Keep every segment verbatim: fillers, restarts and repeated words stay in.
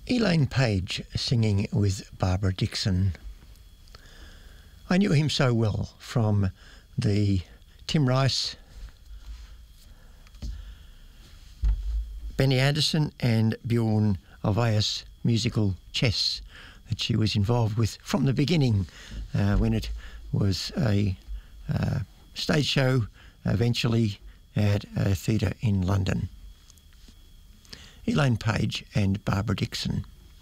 Elaine Paige singing with Barbara Dickson. I knew him so well from the Tim Rice, Benny Andersson and Bjorn Ulvaeus musical Chess that she was involved with from the beginning, uh, when it was a uh, stage show, eventually at a theatre in London. Elaine Paige and Barbara Dickson.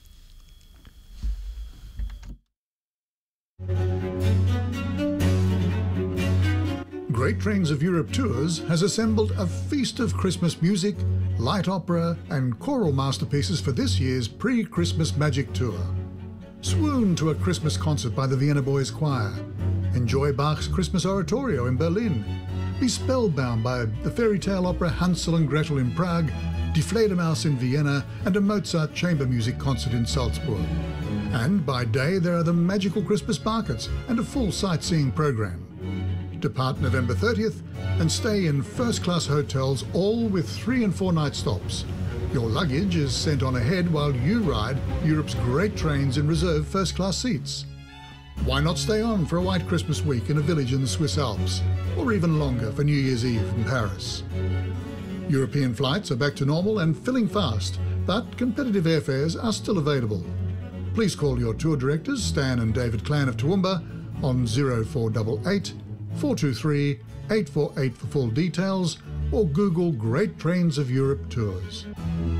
Great Trains of Europe Tours has assembled a feast of Christmas music, light opera and choral masterpieces for this year's pre-Christmas Magic Tour. Swoon to a Christmas concert by the Vienna Boys Choir. Enjoy Bach's Christmas Oratorio in Berlin. Be spellbound by the fairy tale opera Hansel and Gretel in Prague, Die Fledermaus in Vienna and a Mozart chamber music concert in Salzburg. And by day there are the magical Christmas markets and a full sightseeing program. Depart November thirtieth and stay in first-class hotels, all with three and four night stops. Your luggage is sent on ahead while you ride Europe's great trains in reserved first-class seats. Why not stay on for a white Christmas week in a village in the Swiss Alps, or even longer for New Year's Eve in Paris? European flights are back to normal and filling fast, but competitive airfares are still available. Please call your tour directors, Stan and David Clan of Toowoomba, on zero four eight eight, four two three, eight four eight for full details, or Google Great Trains of Europe Tours.